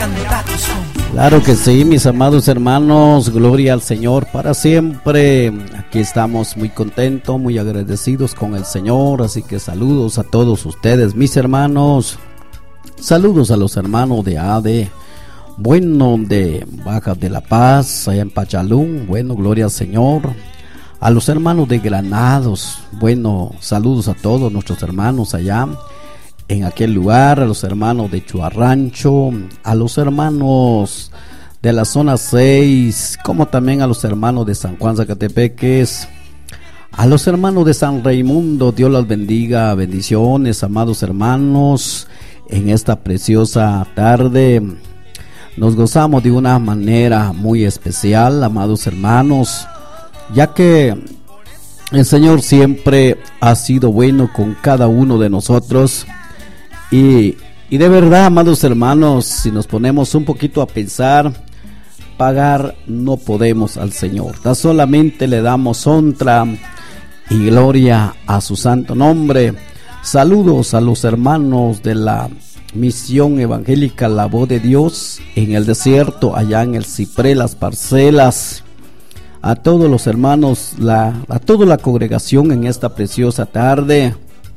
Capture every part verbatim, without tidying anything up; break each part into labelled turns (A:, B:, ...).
A: Claro que sí, mis amados hermanos, gloria al Señor para siempre. Aquí estamos muy contentos, muy agradecidos con el Señor, así que saludos a todos ustedes, mis hermanos. Saludos a los hermanos de A D, bueno, de Baja de la Paz, allá en Pachalún, bueno, gloria al Señor. A los hermanos de Granados, bueno, saludos a todos nuestros hermanos allá en aquel lugar, a los hermanos de Chuarrancho, a los hermanos de la zona seis, como también a los hermanos de San Juan Zacatepeques, a los hermanos de San Raimundo. Dios los bendiga, bendiciones, amados hermanos. En esta preciosa tarde nos gozamos de una manera muy especial, amados hermanos, ya que el Señor siempre ha sido bueno con cada uno de nosotros. Y, y de verdad, amados hermanos, si nos ponemos un poquito a pensar, pagar no podemos al Señor. Tan solamente le damos honra y gloria a su santo nombre. Saludos a los hermanos de la Misión Evangélica La Voz de Dios en el desierto, allá en el Ciprés Las Parcelas. A todos los hermanos, la, a toda la congregación en esta preciosa tarde.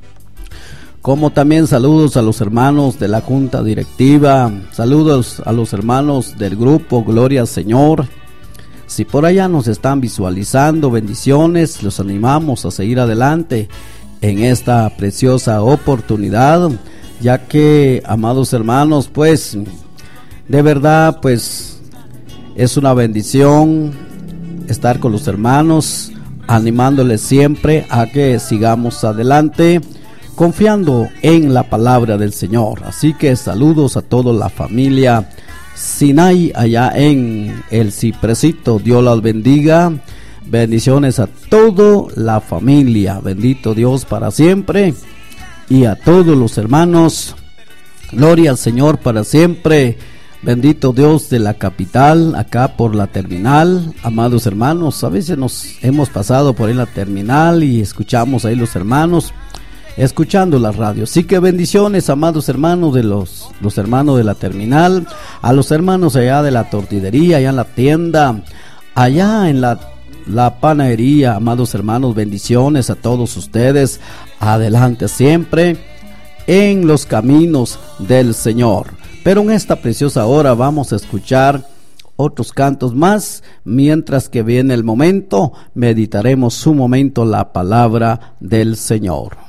A: Como también saludos a los hermanos de la Junta Directiva, saludos a los hermanos del grupo Gloria al Señor. Si por allá nos están visualizando, bendiciones, los animamos a seguir adelante en esta preciosa oportunidad, ya que, amados hermanos, pues, de verdad, pues, es una bendición estar con los hermanos, animándoles siempre a que sigamos adelante, confiando en la palabra del Señor. Así que saludos a toda la familia Sinai allá en el Cipresito. Dios los bendiga. Bendiciones a toda la familia. Bendito Dios para siempre. Y a todos los hermanos. Gloria al Señor para siempre. Bendito Dios de la capital, acá por la terminal. Amados hermanos, a veces nos hemos pasado por ahí la terminal y escuchamos ahí los hermanos escuchando la radio. Así que bendiciones, amados hermanos de los, los hermanos de la terminal, a los hermanos allá de la tortillería, allá en la tienda, allá en la, la panadería. Amados hermanos, bendiciones a todos ustedes. Adelante siempre en los caminos del Señor. Pero en esta preciosa hora vamos a escuchar otros cantos más. Mientras que viene el momento, meditaremos un momento la palabra del Señor.